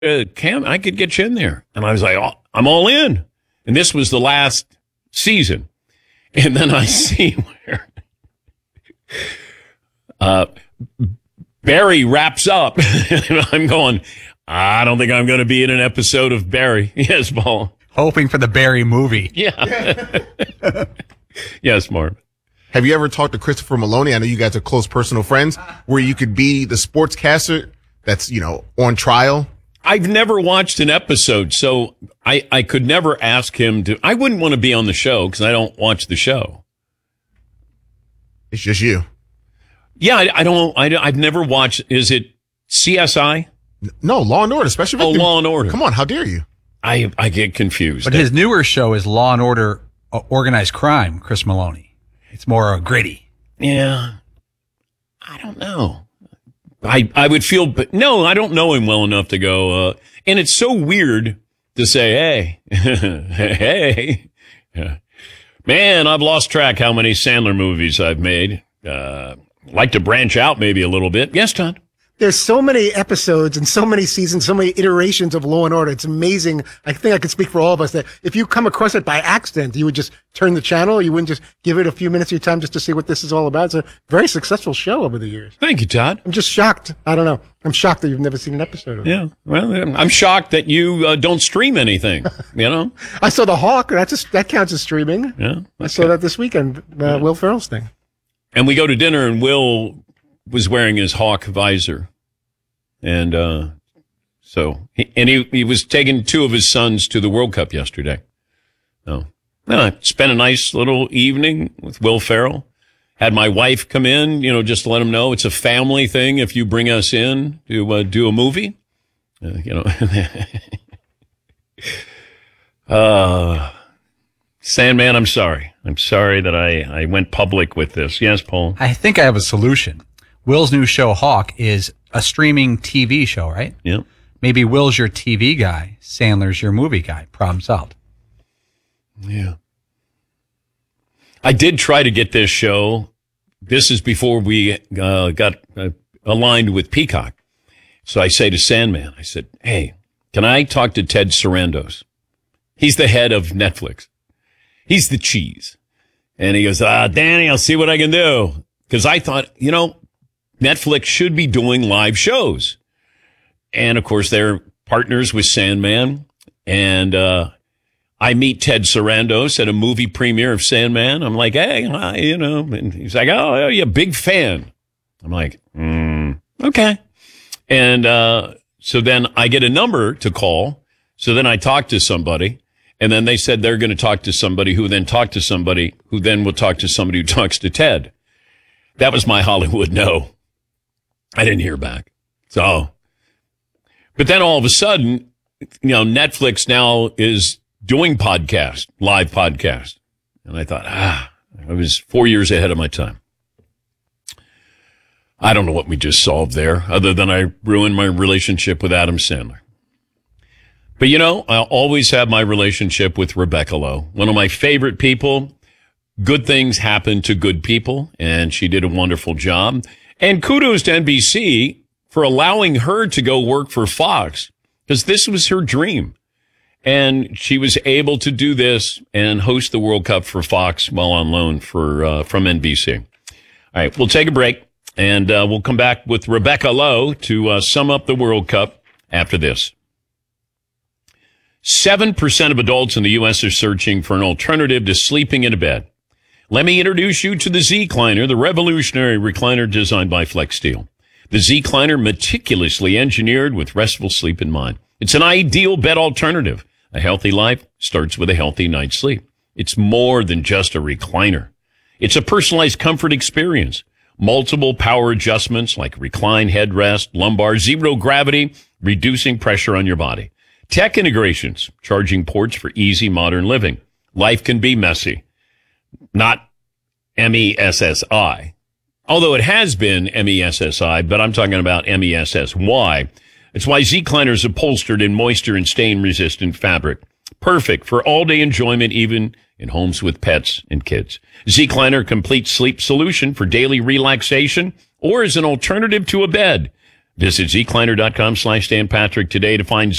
Cam, I could get you in there. And I was like, oh, I'm all in. And this was the last season. And then I see where Barry wraps up. And I'm going, I don't think I'm going to be in an episode of Barry. Yes, Paul. Hoping for the Barry movie. Yeah. Yes, Marv. Have you ever talked to Christopher Maloney? I know you guys are close personal friends, where you could be the sportscaster that's, on trial. I've never watched an episode, so I could never ask him to. I wouldn't want to be on the show because I don't watch the show. It's just you. Yeah, I don't. I've never watched. Is it CSI? No, Law and Order, especially. Law and Order. Come on, how dare you? I get confused. But his newer show is Law and Order Organized Crime, Chris Maloney. It's more gritty. Yeah. I don't know. I would feel, but no, I don't know him well enough to go, and it's so weird to say, hey, man, I've lost track how many Sandler movies I've made. Like to branch out maybe a little bit. Yes, Todd? There's so many episodes and so many seasons, so many iterations of Law and Order. It's amazing. I think I could speak for all of us that if you come across it by accident, you would just turn the channel. You wouldn't just give it a few minutes of your time just to see what this is all about. It's a very successful show over the years. Thank you, Todd. I'm just shocked. I don't know. I'm shocked that you've never seen an episode of it. Yeah. Well, I'm shocked that you don't stream anything, I saw The Hawk. That counts as streaming. Yeah. Okay. I saw that this weekend, Will Ferrell's thing. And we go to dinner and Will was wearing his Hawk visor. And he was taking two of his sons to the World Cup yesterday. So, spent a nice little evening with Will Ferrell. Had my wife come in, just to let him know it's a family thing if you bring us in to do a movie. Sandman, I'm sorry. I'm sorry that I went public with this. Yes, Paul? I think I have a solution. Will's new show, Hawk, is a streaming TV show, right? Yeah. Maybe Will's your TV guy, Sandler's your movie guy. Problem solved. Yeah. I did try to get this show. This is before we got aligned with Peacock. So I say to Sandman, I said, hey, can I talk to Ted Sarandos? He's the head of Netflix. He's the cheese. And he goes, Danny, I'll see what I can do. Because I thought, Netflix should be doing live shows. And, of course, they're partners with Sandman. And I meet Ted Sarandos at a movie premiere of Sandman. I'm like, hey, hi, And he's like, oh, you're a big fan. I'm like, okay. And so then I get a number to call. So then I talk to somebody. And then they said they're going to talk to somebody who then talked to somebody who then will talk to somebody who talks to Ted. That was my Hollywood no. I didn't hear back. So, but then all of a sudden, Netflix now is doing live podcast. And I thought, I was 4 years ahead of my time. I don't know what we just solved there, other than I ruined my relationship with Adam Sandler. But I always have my relationship with Rebecca Lowe, one of my favorite people. Good things happen to good people, and she did a wonderful job. And kudos to NBC for allowing her to go work for Fox, because this was her dream. And she was able to do this and host the World Cup for Fox while on loan from NBC. All right, we'll take a break, and we'll come back with Rebecca Lowe to sum up the World Cup after this. 7% of adults in the U.S. are searching for an alternative to sleeping in a bed. Let me introduce you to the Z-Cliner, the revolutionary recliner designed by FlexSteel. The Z-Cliner, meticulously engineered with restful sleep in mind. It's an ideal bed alternative. A healthy life starts with a healthy night's sleep. It's more than just a recliner. It's a personalized comfort experience. Multiple power adjustments like recline headrest, lumbar, zero gravity, reducing pressure on your body. Tech integrations, charging ports for easy modern living. Life can be messy. Not MESSI. Although it has been MESSI, but I'm talking about MESSY. It's why Z-Cliner is upholstered in moisture and stain-resistant fabric. Perfect for all-day enjoyment, even in homes with pets and kids. Z-Cliner, complete sleep solution for daily relaxation or as an alternative to a bed. Visit zkleiner.com/Dan Patrick today to find